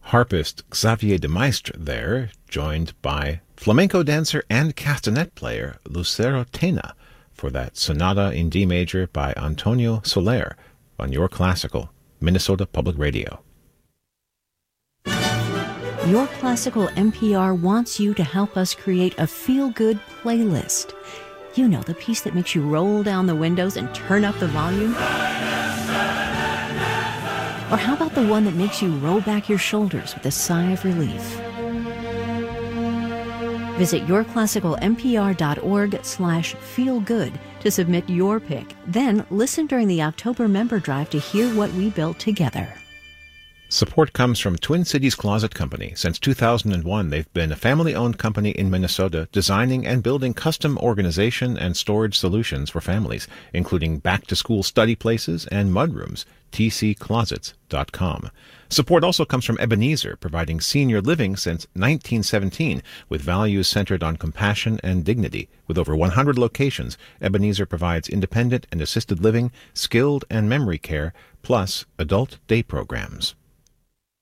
harpist Xavier de Maistre there, joined by flamenco dancer and castanet player Lucero Tena for that Sonata in D major by Antonio Soler on Your Classical, Minnesota Public Radio. Your Classical NPR wants you to help us create a feel-good playlist. You know, the piece that makes you roll down the windows and turn up the volume? Or how about the one that makes you roll back your shoulders with a sigh of relief? Visit yourclassicalnpr.org/feelgood to submit your pick. Then listen during the October member drive to hear what we built together. Support comes from Twin Cities Closet Company. Since 2001, they've been a family-owned company in Minnesota designing and building custom organization and storage solutions for families, including back-to-school study places and mudrooms. tcclosets.com. Support also comes from Ebenezer, providing senior living since 1917 with values centered on compassion and dignity. With over 100 locations, Ebenezer provides independent and assisted living, skilled and memory care, plus adult day programs.